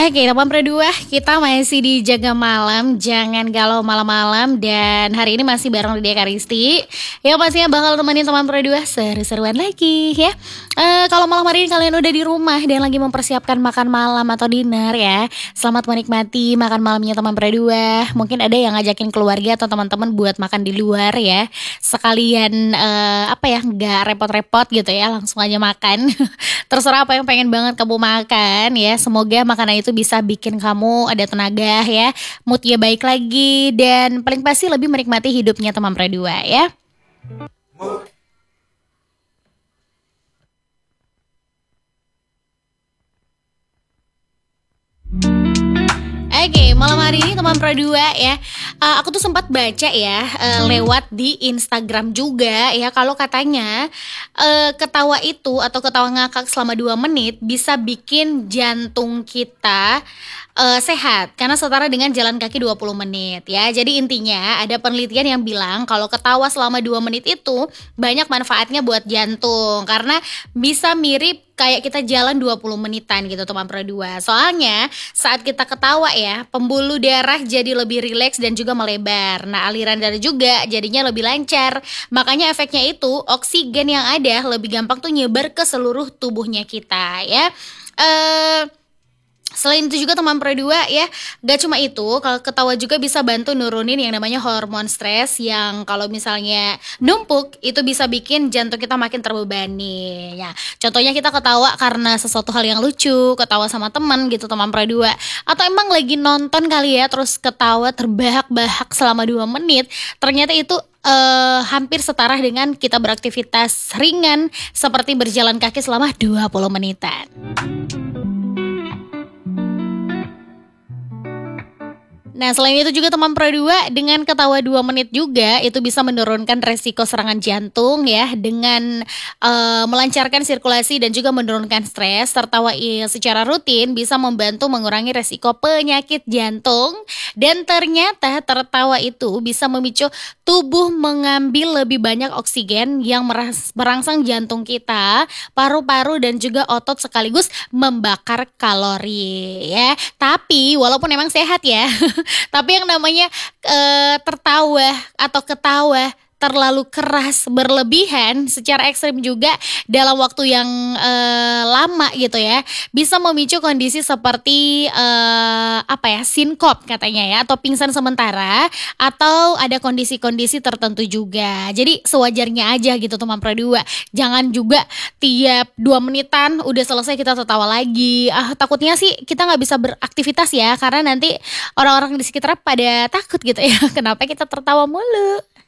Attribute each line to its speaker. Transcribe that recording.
Speaker 1: Oke, teman berdua, kita masih di Jaga Malam, jangan galau malam-malam. Dan hari ini masih bareng Lydia Karisti, yang pastinya bakal temenin teman berdua seru-seruan lagi ya. Kalau malam hari ini kalian udah di rumah dan lagi mempersiapkan makan malam atau dinner ya, selamat menikmati makan malamnya teman berdua. Mungkin ada yang ngajakin keluarga atau teman-teman buat makan di luar ya, sekalian nggak repot-repot gitu ya, langsung aja makan. Terserah apa yang pengen banget kamu makan ya. Semoga makanan itu bisa bikin kamu ada tenaga ya, moodnya baik lagi, dan paling pasti lebih menikmati hidupnya teman berdua ya. Oke, malam hari ini teman Pro 2 ya. Aku tuh sempat baca ya, lewat di Instagram juga ya, kalau katanya ketawa itu atau ketawa ngakak selama 2 menit bisa bikin jantung kita sehat karena setara dengan jalan kaki 20 menit ya. Jadi intinya ada penelitian yang bilang kalau ketawa selama 2 menit itu banyak manfaatnya buat jantung karena bisa mirip kayak kita jalan 20 menitan gitu teman Pro 2. Soalnya saat kita ketawa ya, pembuluh darah jadi lebih rileks dan juga melebar. Nah, aliran darah juga jadinya lebih lancar. Makanya efeknya itu oksigen yang ada lebih gampang tuh nyebar ke seluruh tubuhnya kita ya. Selain itu juga teman Pro 2 ya, gak cuma itu, kalau ketawa juga bisa bantu nurunin yang namanya hormon stres yang kalau misalnya numpuk itu bisa bikin jantung kita makin terbebani ya. Contohnya kita ketawa karena sesuatu hal yang lucu, ketawa sama teman gitu teman Pro 2, atau emang lagi nonton kali ya terus ketawa terbahak-bahak selama 2 menit, ternyata itu hampir setara dengan kita beraktivitas ringan seperti berjalan kaki selama 20 menitan. Nah, selain itu juga teman Pro 2, dengan ketawa 2 menit juga itu bisa menurunkan resiko serangan jantung ya, dengan melancarkan sirkulasi dan juga menurunkan stres. Tertawa secara rutin bisa membantu mengurangi resiko penyakit jantung, dan ternyata tertawa itu bisa memicu tubuh mengambil lebih banyak oksigen yang merangsang jantung kita, paru-paru dan juga otot, sekaligus membakar kalori ya. Tapi walaupun emang sehat ya, tapi yang namanya tertawa atau ketawa terlalu keras berlebihan secara ekstrim juga dalam waktu yang lama gitu ya, bisa memicu kondisi seperti sinkop katanya ya, atau pingsan sementara, atau ada kondisi-kondisi tertentu juga. Jadi sewajarnya aja gitu teman Pro 2. Jangan juga tiap 2 menitan udah selesai kita tertawa lagi. Takutnya sih kita nggak bisa beraktivitas ya, karena nanti orang-orang di sekitar pada takut gitu ya. Kenapa kita tertawa mulu?